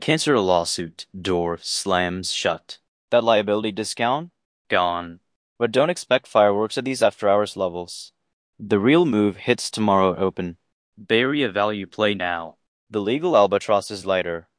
Cancel lawsuit. Door slams shut. That liability discount? Gone. But don't expect fireworks at these after-hours levels. The real move hits tomorrow open. Bury a value play now. The legal albatross is lighter.